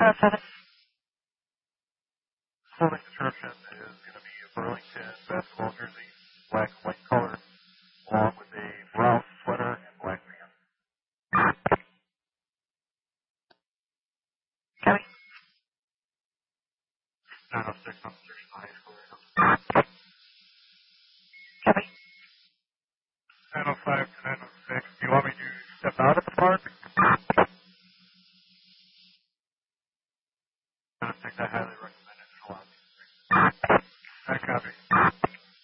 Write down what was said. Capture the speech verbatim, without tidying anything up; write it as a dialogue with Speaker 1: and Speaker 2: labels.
Speaker 1: Clothing description is going to be a Burlington basketball jersey, black and white color, along with a brown sweater and black pants.
Speaker 2: Copy.
Speaker 1: nine oh six on Station High School.
Speaker 2: Copy.
Speaker 1: nine oh five to nine oh six. Do you want me to step out at the park?